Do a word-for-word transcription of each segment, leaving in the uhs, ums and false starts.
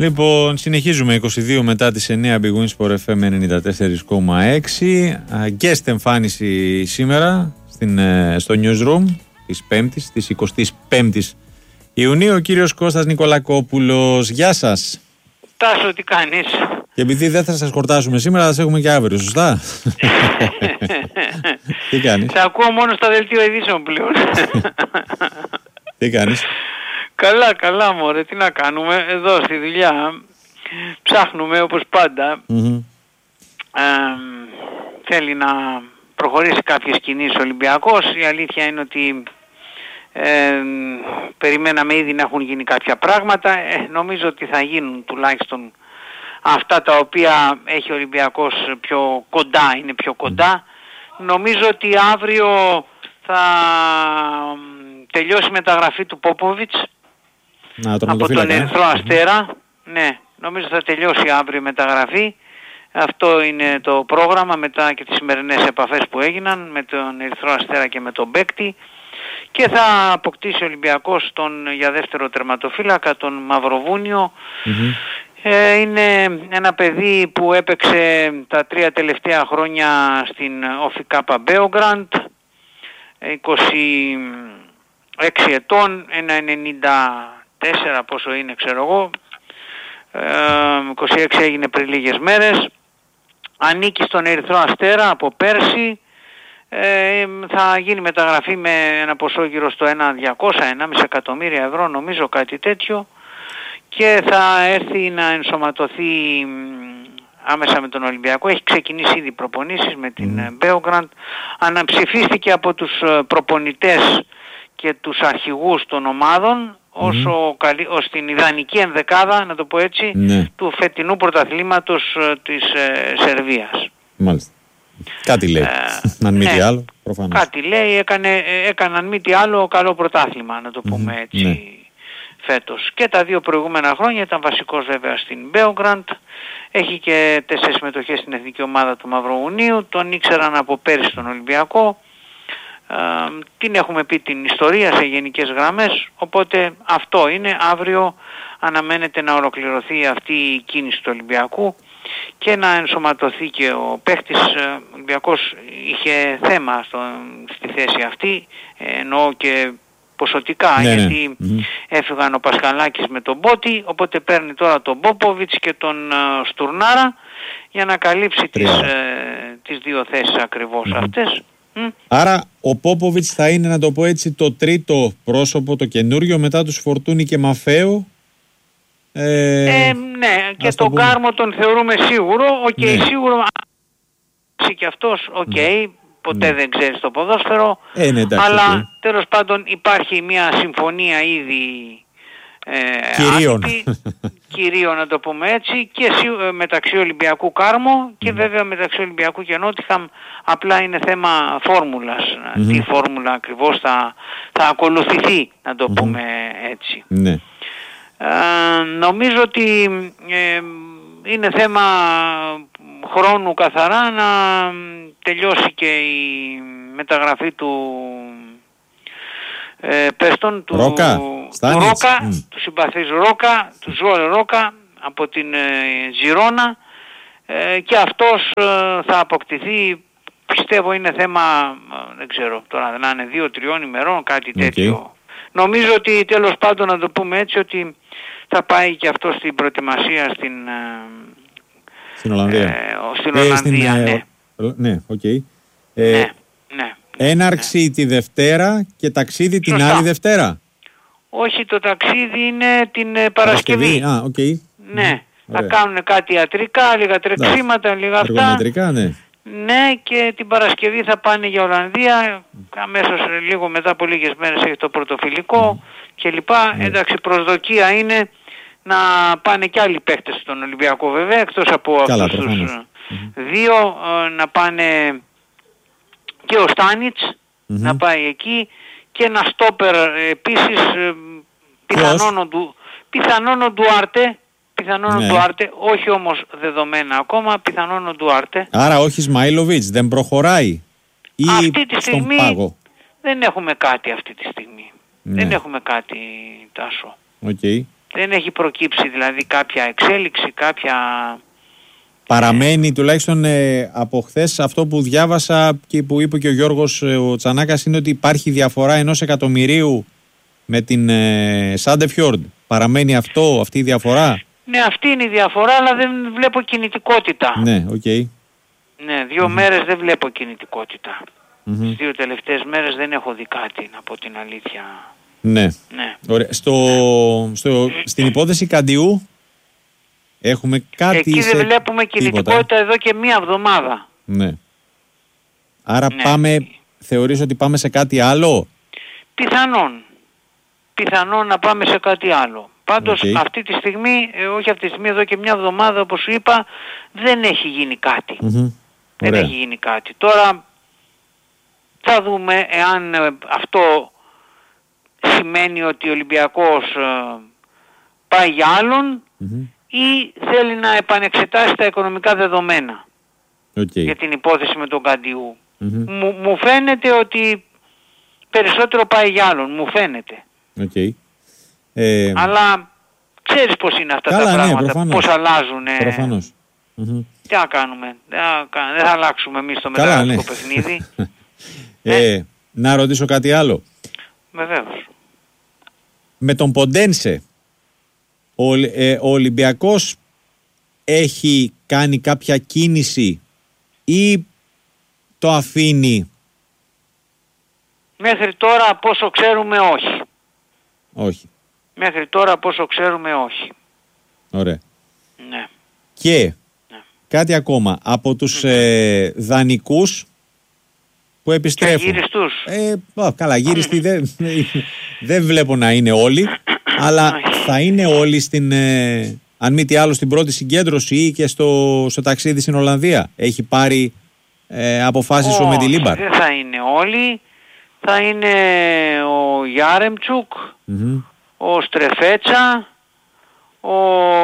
Λοιπόν, συνεχίζουμε είκοσι δύο μετά τις εννιά Big Win Sport εφ εμ ενενήντα τέσσερα κόμμα έξι. Guest εμφάνιση σήμερα στην, στο newsroom της Πέμπτης, της εικοστής πέμπτης Ιουνίου, ο κύριος Κώστας Νικολακόπουλος. Γεια σας. Τάσο, τι κάνεις? Και επειδή δεν θα σας χορτάσουμε σήμερα, θα σας έχουμε και αύριο, σωστά? Τι κάνεις? Σε ακούω μόνο στα δελτίο ειδήσεων πλέον. Τι κάνεις? Καλά, καλά μωρέ, τι να κάνουμε εδώ στη δουλειά. Ψάχνουμε όπως πάντα. Mm-hmm. Ε, θέλει να προχωρήσει κάποιες κινήσεις ο Ολυμπιακός. Η αλήθεια είναι ότι ε, περιμέναμε ήδη να έχουν γίνει κάποια πράγματα. Ε, νομίζω ότι θα γίνουν τουλάχιστον αυτά τα οποία έχει ο Ολυμπιακός πιο κοντά, είναι πιο κοντά. Νομίζω ότι αύριο θα τελειώσει η μεταγραφή του Πόποβιτς από τον Ερυθρό Αστέρα. Ναι, νομίζω θα τελειώσει αύριο η μεταγραφή. Αυτό είναι το πρόγραμμα μετά και τις σημερινές επαφές που έγιναν με τον Ερυθρό Αστέρα και με τον παίκτη. Και θα αποκτήσει ο Ολυμπιακός τον για δεύτερο τερματοφύλακα, τον Μαυροβούνιο. Mm-hmm. Ε, είναι ένα παιδί που έπαιξε τα τρία τελευταία χρόνια στην Οφικάπα Μπέογκραντ, είκοσι έξι ετών, ένα ενενήντα τέσσερα πόσο είναι ξέρω εγώ, ε, είκοσι έξι έγινε πριν λίγες μέρες, ανήκει στον Ερυθρό Αστέρα από πέρσι. Ε, θα γίνει μεταγραφή με ένα ποσό γύρω στο ένα διακόσια με ενάμιση εκατομμύρια ευρώ, νομίζω κάτι τέτοιο, και θα έρθει να ενσωματωθεί άμεσα με τον Ολυμπιακό. Έχει ξεκινήσει ήδη προπονήσεις με την Μπέογκραντ. Αναψηφίστηκε από τους προπονητές και τους αρχηγούς των ομάδων ως, ο, ως την ιδανική ενδεκάδα, να το πω έτσι, mm. του φετινού πρωταθλήματος της ε, Σερβίας. Μάλιστα. Κάτι λέει, ε, αν μη τι ναι, άλλο, προφανώς. Κάτι λέει, έκανε, έκαναν μη τι άλλο καλό πρωτάθλημα, να το πούμε mm-hmm, έτσι, ναι. φέτος. Και τα δύο προηγούμενα χρόνια ήταν βασικός βέβαια στην Μπέογκραντ. Έχει και τέσσερις συμμετοχές στην εθνική ομάδα του Μαυροβουνίου. Τον ήξεραν από πέρυσι τον Ολυμπιακό. Ε, την έχουμε πει την ιστορία σε γενικές γραμμές. Οπότε αυτό είναι. Αύριο αναμένεται να ολοκληρωθεί αυτή η κίνηση του Ολυμπιακού και να ενσωματωθεί και ο παίχτης. Ο Ολυμπιακός είχε θέμα στο, στη θέση αυτή, εννοώ και ποσοτικά, ναι, γιατί ναι. έφυγαν ο Πασχαλάκης με τον Μπότη, οπότε παίρνει τώρα τον Πόποβιτς και τον uh, Στουρνάρα για να καλύψει τις, uh, τις δύο θέσεις ακριβώς mm-hmm. αυτές. Mm. Άρα ο Πόποβιτς θα είναι, να το πω έτσι, το τρίτο πρόσωπο, το καινούριο, μετά τους Φορτούνη και Μαφαίο. Ε, ε, ναι, και τον το Κάρμο τον θεωρούμε σίγουρο, οκ, okay, ναι. σίγουρο και αυτός, οκ, okay, mm. ποτέ mm. δεν ξέρεις το ποδόσφαιρο, ε, ναι, εντάξει, αλλά okay. τέλος πάντων υπάρχει μια συμφωνία ήδη ε, κυρίων. άτυπη, κυρίων να το πούμε έτσι, και ε, μεταξύ Ολυμπιακού Κάρμο και mm. βέβαια μεταξύ Ολυμπιακού και Νότιχαμ. Απλά είναι θέμα φόρμουλας, mm-hmm. τι φόρμουλα ακριβώς θα, θα ακολουθηθεί, να το mm-hmm. πούμε έτσι. Ναι. Ε, νομίζω ότι ε, είναι θέμα χρόνου καθαρά να τελειώσει και η μεταγραφή του ε, πέστον, του Ρόκα, του, Ρόκα mm. του συμπαθής Ρόκα, του Ζουόλ Ρόκα από την ε, Ζιρόνα, ε, και αυτός ε, θα αποκτηθεί. Πιστεύω είναι θέμα, ε, δεν ξέρω τώρα, να είναι δύο-τριών ημερών, κάτι τέτοιο. Okay. Νομίζω ότι τέλος πάντων, να το πούμε έτσι, ότι θα πάει και αυτό στην προετοιμασία στην, στην Ολλανδία. Ε, στην Ολλανδία, ε, στην, ναι. Ναι, okay. ε, ναι, ναι. Έναρξη ναι. τη Δευτέρα και ταξίδι την Σωστά. άλλη Δευτέρα. Όχι, το ταξίδι είναι την ε, Παρασκευή. Α, okay. Ναι, mm. θα κάνουν κάτι ιατρικά, λίγα τρεξίματα, λίγα αυτά. Ναι. Ναι, και την Παρασκευή θα πάνε για Ολλανδία, αμέσως λίγο μετά από λίγες μέρες έχει το πρωτοφιλικό mm. κλπ. Mm. Εντάξει, προσδοκία είναι να πάνε και άλλοι παίκτες στον Ολυμπιακό βέβαια, εκτός από Καλά, αυτούς τους mm. δύο, να πάνε και ο Στάνιτς, mm-hmm. να πάει εκεί, και ένα στόπερ επίσης, πιθανόν ο, Ντου, πιθανόν ο Ντουάρτε, πιθανόν ναι. ο Ντουάρτε, όχι όμως δεδομένα ακόμα, πιθανόν ο Ντουάρτε. Άρα όχι Σμάιλοβιτς, δεν προχωράει ή αυτή τη στιγμή πάγο. Δεν έχουμε κάτι αυτή τη στιγμή. Ναι. Δεν έχουμε κάτι, Τάσο. Okay. Δεν έχει προκύψει δηλαδή κάποια εξέλιξη, κάποια... Παραμένει τουλάχιστον ε, από χθες αυτό που διάβασα και που είπε και ο Γιώργος ε, ο Τσανάκας, είναι ότι υπάρχει διαφορά ενός εκατομμυρίου με την ε, Σάντεφιορντ. Παραμένει αυτό, αυτή η διαφορά? Ναι, αυτή είναι η διαφορά, αλλά δεν βλέπω κινητικότητα. Ναι, οκ. Okay. Ναι, δύο mm-hmm. μέρες δεν βλέπω κινητικότητα. Mm-hmm. Τις δύο τελευταίες μέρες δεν έχω δει κάτι, να πω την αλήθεια. Ναι. Ναι. Ωραία. Στο, στο, στην υπόθεση Καντιού έχουμε κάτι? Εκεί σε... δεν βλέπουμε κινητικότητα τίποτα. Εδώ και μία εβδομάδα. Ναι. Άρα ναι. πάμε, θεωρείς ότι πάμε σε κάτι άλλο? Πιθανόν. Πιθανόν να πάμε σε κάτι άλλο. Πάντως okay. αυτή τη στιγμή, ε, όχι αυτή τη στιγμή, εδώ και μια εβδομάδα όπως σου είπα, δεν έχει γίνει κάτι. Mm-hmm. Δεν Ωραία. έχει γίνει κάτι. Τώρα θα δούμε εάν ε, αυτό σημαίνει ότι ο Ολυμπιακός ε, πάει για άλλον mm-hmm. ή θέλει να επανεξετάσει τα οικονομικά δεδομένα okay. για την υπόθεση με τον Καντιού. Mm-hmm. Μου, μου φαίνεται ότι περισσότερο πάει για άλλον. Μου φαίνεται. Okay. Ε... Αλλά ξέρεις πώς είναι αυτά Καλά, τα πράγματα, ναι, πώς αλλάζουν. Προφανώς. Τι να κάνουμε, δεν θα, δεν θα αλλάξουμε εμείς το μεταγραφικό ναι. παιχνίδι. ε, ε. Να ρωτήσω κάτι άλλο. Βεβαίως. Με τον Ποντένσε, ο, ε, ο Ολυμπιακός έχει κάνει κάποια κίνηση ή το αφήνει? Μέχρι τώρα πόσο ξέρουμε όχι. Όχι. Μέχρι τώρα πόσο ξέρουμε όχι. Ωραία. Ναι. Και ναι. κάτι ακόμα. Από τους mm-hmm. ε, δανεικούς που επιστρέφουν. Και γύριστούς. Ε, α, καλά, γύριστοι δεν, δεν βλέπω να είναι όλοι. Αλλά θα είναι όλοι στην, ε, αν μη τι άλλο, στην πρώτη συγκέντρωση ή και στο, στο ταξίδι στην Ολλανδία. Έχει πάρει ε, αποφάσεις oh, ο Μεντιλίμπαρ? Δεν θα είναι όλοι. Θα είναι ο Γιάρεμτσουκ, mm-hmm. ο Στρεφέτσα, ο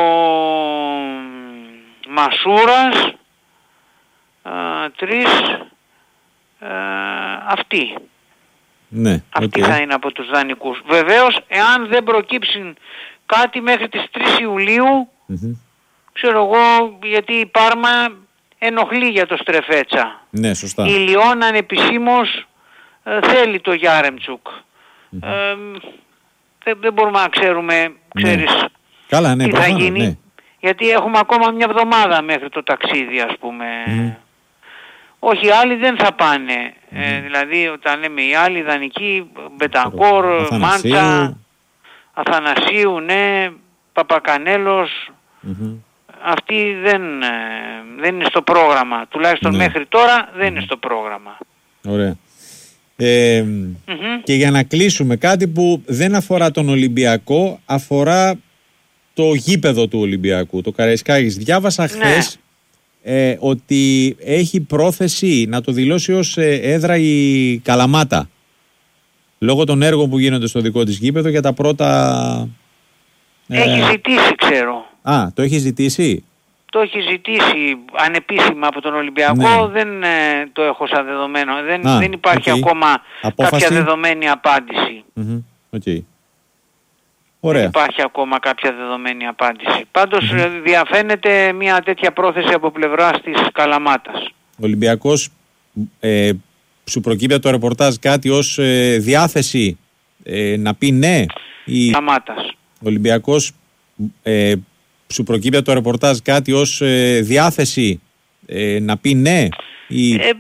Μασούρας, α, τρεις, α, αυτοί. Ναι, αυτοί okay. θα είναι από τους δανεικούς. Βεβαίως, εάν δεν προκύψει κάτι μέχρι τις τρεις Ιουλίου, mm-hmm. ξέρω εγώ, γιατί η Πάρμα ενοχλεί για το Στρεφέτσα. Ναι, σωστά. Η Λιόν ανεπισήμως θέλει το Γιάρεμτσουκ. Mm-hmm. Ε, δεν, δεν μπορούμε να ξέρουμε, ξέρεις, ναι. Καλά, ναι, τι θα προφάνω, γίνει. Ναι. Γιατί έχουμε ακόμα μια εβδομάδα μέχρι το ταξίδι, ας πούμε. Mm. Όχι, οι άλλοι δεν θα πάνε. Mm. Ε, δηλαδή, όταν λέμε οι άλλοι, δανεικοί, Μπετακόρ, Αθανασίου. Μάντσα, Αθανασίου, ναι, Παπακανέλος. Mm-hmm. Αυτοί δεν, δεν είναι στο πρόγραμμα. Τουλάχιστον ναι. μέχρι τώρα δεν είναι στο πρόγραμμα. Ωραία. Ε, mm-hmm. Και για να κλείσουμε, κάτι που δεν αφορά τον Ολυμπιακό, αφορά το γήπεδο του Ολυμπιακού, το Καραϊσκάκης. Διάβασα χθες ναι. ε, ότι έχει πρόθεση να το δηλώσει ως ε, έδρα η Καλαμάτα, λόγω των έργων που γίνονται στο δικό της γήπεδο για τα πρώτα... Ε... Έχει ζητήσει, ξέρω. Α, το έχει ζητήσει. Το έχει ζητήσει ανεπίσημα από τον Ολυμπιακό, ναι. δεν ε, το έχω σαν δεδομένο. Δεν, Α, δεν υπάρχει okay. ακόμα Απόφαση. κάποια δεδομένη απάντηση. Mm-hmm. Okay. Ωραία. Δεν υπάρχει ακόμα κάποια δεδομένη απάντηση. Πάντως mm-hmm. διαφαίνεται μια τέτοια πρόθεση από πλευράς της Καλαμάτας. Ο Ολυμπιακός, ε, σου προκύπτει από το ρεπορτάζ κάτι ως ε, διάθεση ε, να πει ναι? Ή... Καλαμάτας. Ο Ολυμπιακός... Ε, σου προκύπτει από το ρεπορτάζ κάτι ως ε, διάθεση ε, να πει ναι? Ή... Ε,